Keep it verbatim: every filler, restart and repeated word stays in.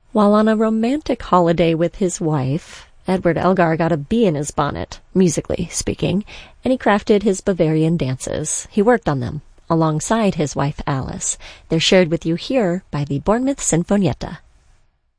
While on a romantic holiday with his wife, Edward Elgar got a bee in his bonnet, musically speaking, and he crafted his Bavarian dances. He worked on them alongside his wife Alice. They're shared with you here by the Bournemouth Sinfonietta.